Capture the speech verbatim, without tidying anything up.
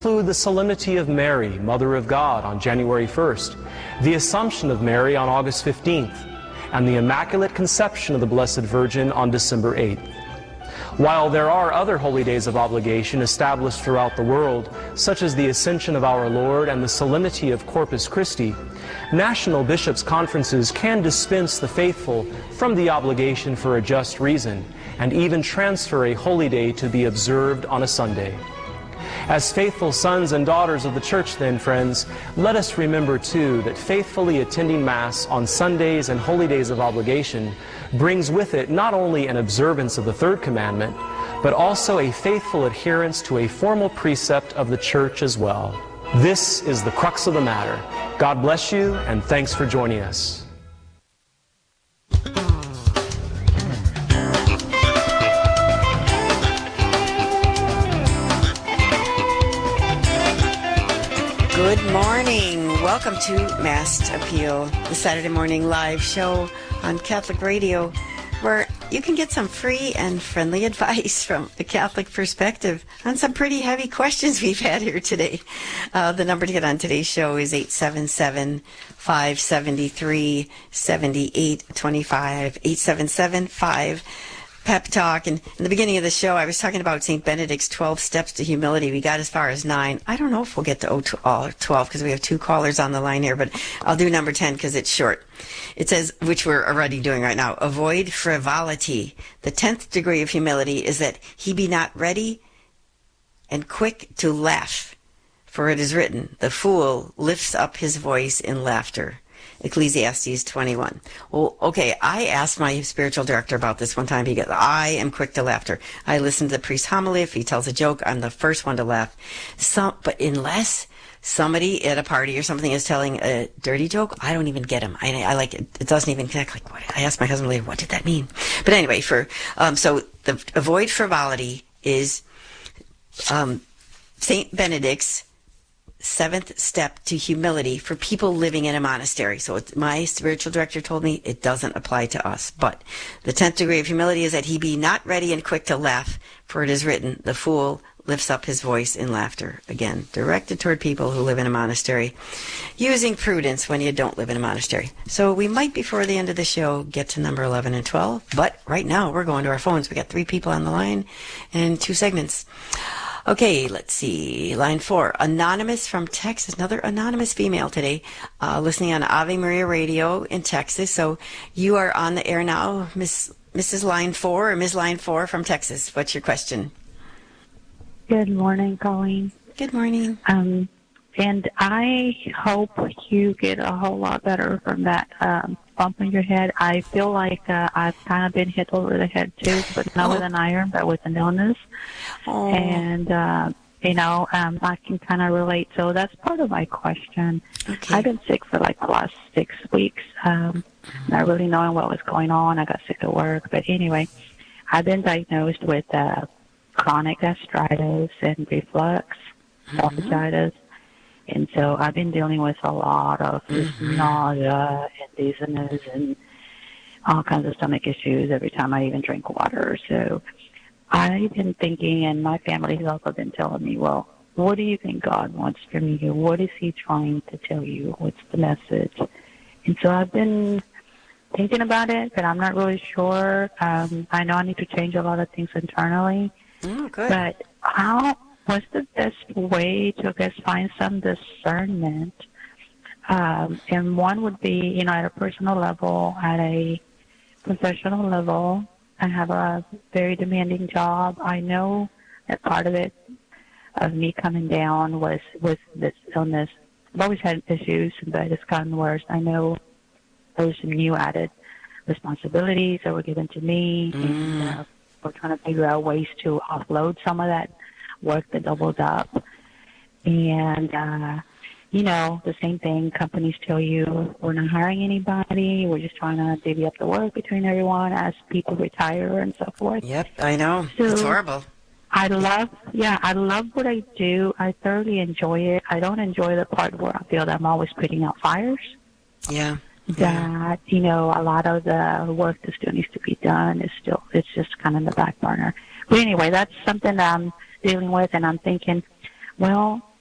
include the Solemnity of Mary, Mother of God, on January first, the Assumption of Mary on August fifteenth, and the Immaculate Conception of the Blessed Virgin on December eighth. While there are other holy days of obligation established throughout the world, such as the Ascension of our Lord and the Solemnity of Corpus Christi, national bishops' conferences can dispense the faithful from the obligation for a just reason, and even transfer a holy day to be observed on a Sunday. As faithful sons and daughters of the Church, then, friends, let us remember, too, that faithfully attending Mass on Sundays and holy days of obligation brings with it not only an observance of the third commandment, but also a faithful adherence to a formal precept of the Church as well. This is the crux of the matter. God bless you, and thanks for joining us. Good morning. Welcome to Mass Appeal, the Saturday morning live show on Catholic Radio, where you can get some free and friendly advice from a Catholic perspective on some pretty heavy questions we've had here today. Uh, the number to get on today's show is eight seven seven, five seven three, seven eight two five, eight seven seven, five Pep Talk. And in the beginning of the show, I was talking about Saint Benedict's twelve steps to humility. We got as far as nine. I don't know if we'll get to all twelve because we have two callers on the line here, but I'll do number ten because it's short. It says, which we're already doing right now, avoid frivolity. The tenth degree of humility is that he be not ready and quick to laugh. For it is written, the fool lifts up his voice in laughter. Ecclesiastes twenty-one. Well, okay, I asked my spiritual director about this one time because I am quick to laughter. I listen to the priest's homily. If he tells a joke, I'm the first one to laugh. Some, but unless somebody at a party or something is telling a dirty joke, I don't even get him. I, I like it. It doesn't even connect. Like, what? I asked my husband later, what did that mean? But anyway, for um, so the avoid frivolity is um, Saint Benedict's seventh step to humility for people living in a monastery. So it's, my spiritual director told me it doesn't apply to us. But the tenth degree of humility is that he be not ready and quick to laugh, for it is written, the fool lifts up his voice in laughter. Again, directed toward people who live in a monastery, using prudence when you don't live in a monastery. So we might, before the end of the show, get to number eleven and twelve. But right now, we're going to our phones. We got three people on the line and two segments. Okay, let's see. Line four. Anonymous from Texas. Another anonymous female today, uh, listening on Ave Maria Radio in Texas. So you are on the air now, Miss Missus Line four or Miss Line four from Texas. What's your question? Good morning, Colleen. Good morning. Um, and I hope you get a whole lot better from that um, bump in your head. I feel like uh, I've kind of been hit over the head too, but not oh. with an iron, but with an illness. Oh. And, uh, you know, um, I can kind of relate. So that's part of my question. Okay. I've been sick for like the last six weeks, um, not really knowing what was going on. I got sick at work. But anyway, I've been diagnosed with uh, chronic gastritis and reflux, esophagitis. Mm-hmm. And so I've been dealing with a lot of mm-hmm. nausea and dizziness and all kinds of stomach issues every time I even drink water. So I've been thinking, and my family has also been telling me, well, what do you think God wants from you? What is he trying to tell you? What's the message? And so I've been thinking about it, but I'm not really sure. Um, I know I need to change a lot of things internally. Oh, good. But how... what's the best way to, I guess, find some discernment? Um, and one would be, you know, at a personal level, at a professional level. I have a very demanding job. I know that part of it, of me coming down, was with this illness. I've always had issues, but it's gotten worse. I know there's some new added responsibilities that were given to me, mm. and uh, we're trying to figure out ways to offload some of that work that doubles up. And, uh, you know, the same thing, companies tell you, we're not hiring anybody, we're just trying to divvy up the work between everyone as people retire and so forth. Yep, I know. So it's horrible. I love, yeah, I love what I do. I thoroughly enjoy it. I don't enjoy the part where I feel that I'm always putting out fires. Yeah. That, yeah. you know, a lot of the work that still needs to be done is still, it's just kind of in the back burner. But anyway, that's something I'm dealing with, and I'm thinking, Well,